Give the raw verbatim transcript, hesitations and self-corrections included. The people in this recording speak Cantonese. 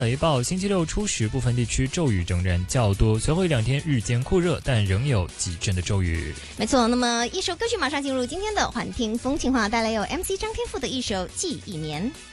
雷暴，星期六初时部分地区骤雨仍然较多，随后一两天日间酷热，但仍有几阵的骤雨。 没错，那么一首歌曲马上进入今天的环听风情话，带来有 M C 张天赋的一首《记忆年》。